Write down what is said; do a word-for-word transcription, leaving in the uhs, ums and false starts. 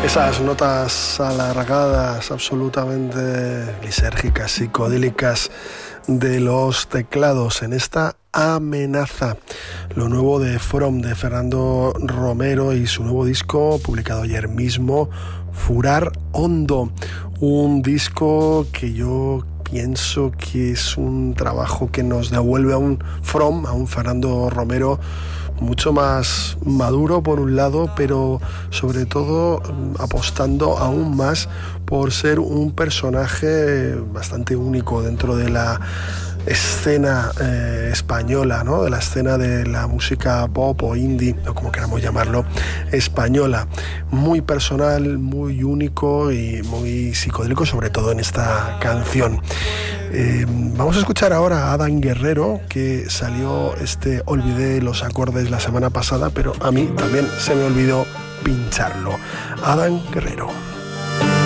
Esas notas alargadas, absolutamente lisérgicas, psicodélicas de los teclados en esta Amenaza, lo nuevo de From, de Fernando Romero, y su nuevo disco publicado ayer mismo, Furar Hondo, un disco que yo pienso que es un trabajo que nos devuelve a un From, a un Fernando Romero mucho más maduro por un lado, pero sobre todo apostando aún más por ser un personaje bastante único dentro de la escena eh, española, ¿no? De la escena de la música pop o indie, o como queramos llamarlo, española. Muy personal, muy único y muy psicodélico, sobre todo en esta canción. Eh, vamos a escuchar ahora a Adán Guerrero, que salió este Olvidé los acordes la semana pasada, pero a mí también se me olvidó pincharlo. Adán Guerrero.